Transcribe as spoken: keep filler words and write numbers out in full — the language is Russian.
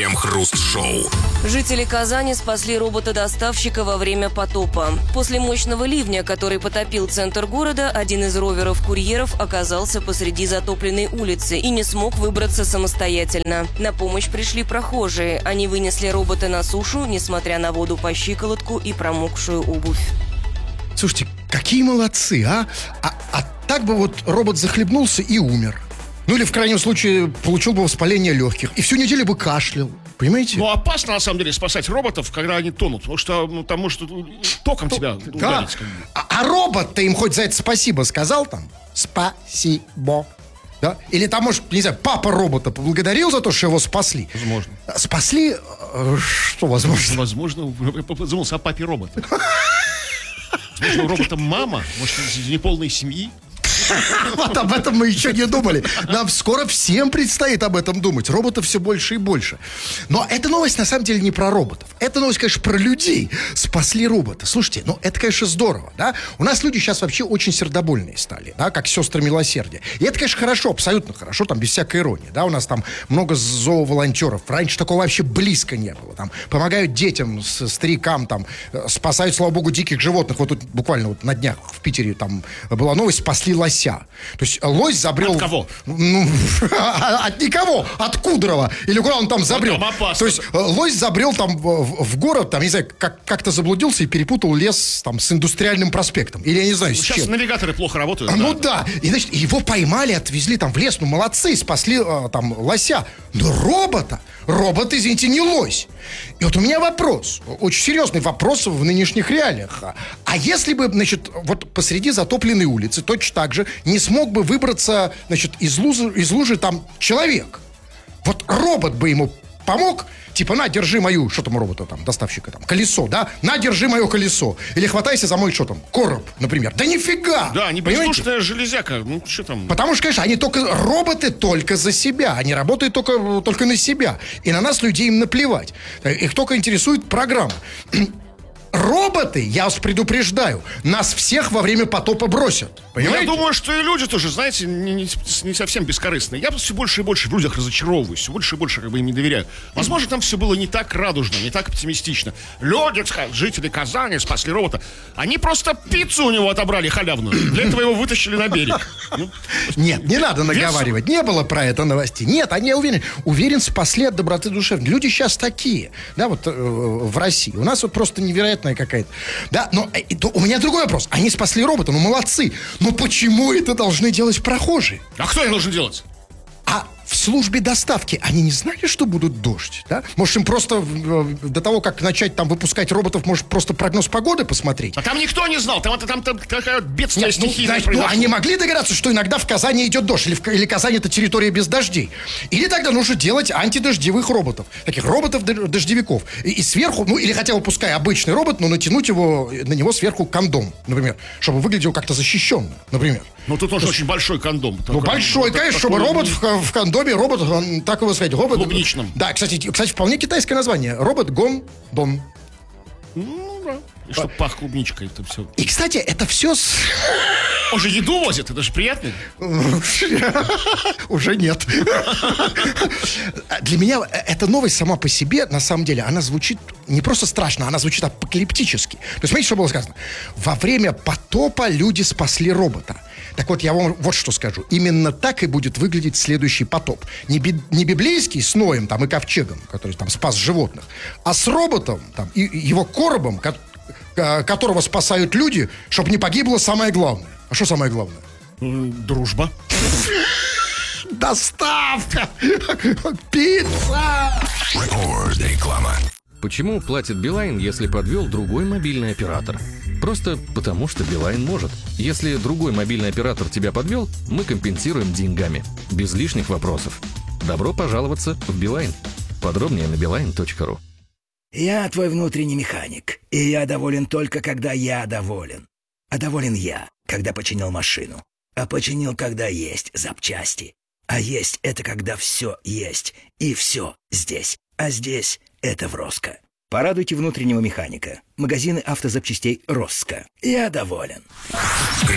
Крем-хруст-шоу. Жители Казани спасли робота-доставщика во время потопа. После мощного ливня, который потопил центр города, один из роверов-курьеров оказался посреди затопленной улицы и не смог выбраться самостоятельно. На помощь пришли прохожие. Они вынесли робота на сушу, несмотря на воду по щиколотку и промокшую обувь. Слушайте, какие молодцы, а? А, а так бы вот робот захлебнулся и умер. Ну или в крайнем случае получил бы воспаление легких. И всю неделю бы кашлял. Понимаете? Ну, опасно, на самом деле, спасать роботов, когда они тонут. Потому что, ну, там может током То, тебя да. ударить. А, а робот-то им хоть за это спасибо сказал там? Спасибо. Да? Или там, может, не знаю, папа робота поблагодарил за то, что его спасли? Возможно. Спасли? Что возможно? Возможно, я подумался о папе робота. Возможно, у робота мама, может, из неполной семьи. Вот об этом мы еще не думали. Нам скоро всем предстоит об этом думать. Роботов все больше и больше. Но эта новость на самом деле не про роботов. Эта новость, конечно, про людей. Спасли робота. Слушайте, ну это, конечно, здорово, да? У нас люди сейчас вообще очень сердобольные стали, да, как сестры милосердия. И это, конечно, хорошо, абсолютно хорошо, там без всякой иронии, да? У нас там много зооволонтеров. Раньше такого вообще близко не было. Там помогают детям, старикам, там спасают, слава богу, диких животных. Вот тут буквально вот на днях в Питере там была новость, спасли лося. То есть лось забрел... От кого? Ну, от никого, от Кудрова. Или куда он там забрел. Вот То есть лось забрел там в, в город, там, не знаю, как, как-то заблудился и перепутал лес там с Индустриальным проспектом. Или я не знаю, с Сейчас чем. навигаторы плохо работают. А, да. ну да. И, значит, его поймали, отвезли там в лес. Ну, молодцы, спасли а, там лося. Но робота, робот, извините, не лось. И вот у меня вопрос, очень серьезный вопрос в нынешних реалиях. А если бы, значит, вот посреди затопленной улицы точно так же не смог бы выбраться, значит, из лужи, из лужи там человек? Вот робот бы ему помог, типа, на, держи мою, что там у робота там, доставщика там, колесо, да? На, держи мое колесо. Или хватайся за мой, что там, короб, например. Да нифига! Да, не бездушная железяка, ну, что там? Потому что, конечно, они только, роботы только за себя. Они работают только, только на себя. И на нас, людей, им наплевать. Их только интересует программа. Роботы, я вас предупреждаю, нас всех во время потопа бросят. Понимаете? Я думаю, что и люди тоже, знаете, не, не, не совсем бескорыстные. Я все больше и больше в людях разочаровываюсь, все больше и больше как бы им не доверяю. Возможно, там все было не так радужно, не так оптимистично. Люди, жители Казани, спасли робота. Они просто пиццу у него отобрали халявную. Для этого его вытащили на берег. Ну, нет, не надо наговаривать. Не было про это новостей. Нет, они, я уверен, уверен, спасли от доброты душевной. Люди сейчас такие, да, вот э, в России. У нас вот просто невероятная какая-то. Да, но э, то, у меня другой вопрос. Они спасли робота, ну молодцы. Но почему это должны делать прохожие? А кто это должен делать? А в службе доставки они не знали, что будут дождь, да? Может, им просто до того, как начать там выпускать роботов, может, просто прогноз погоды посмотреть? А там никто не знал, там, там, там такая бедствие Нет, ну, стихийное да, произошло. ну, они могли догадаться, что иногда в Казани идет дождь, или, в, или Казань это территория без дождей. Или тогда нужно делать антидождевых роботов, таких роботов-дождевиков. И, и сверху, ну или хотя бы пускай обычный робот, но натянуть его, на него сверху кондом, например, чтобы выглядел как-то защищенно, например. Ну тут тоже очень большой кондом. Ну такой, большой, вот, конечно, такой, чтобы робот в, в кондоме, робот, он, так его сказать, робот... Клубничным. Да, кстати, кстати, вполне китайское название. Робот Гон-Дон. Ну, да. И чтобы пах клубничкой, это все. И, кстати, это все с... Он же еду возит, это же приятно. Уже нет. Для меня эта новость сама по себе, на самом деле, она звучит не просто страшно, она звучит апокалиптически. То есть, смотрите, что было сказано. Во время потопа люди спасли робота. Так вот, я вам вот что скажу. Именно так и будет выглядеть следующий потоп. Не, би, не библейский с Ноем там, и ковчегом, который там спас животных, а с роботом там, и его коробом, ко, которого спасают люди, чтобы не погибло самое главное. А что самое главное? Дружба. Доставка! Пицца! Реклама. Почему платит Билайн, если подвел другой мобильный оператор? Просто потому, что Билайн может. Если другой мобильный оператор тебя подвел, мы компенсируем деньгами. Без лишних вопросов. Добро пожаловаться в Билайн. Подробнее на билайн точка ру. Я твой внутренний механик, и я доволен только, когда я доволен. А доволен я, когда починил машину. А починил, когда есть запчасти. А есть — это когда все есть, и все здесь. А здесь — это в Роско. Порадуйте внутреннего механика. Магазины автозапчастей Роско. Я доволен.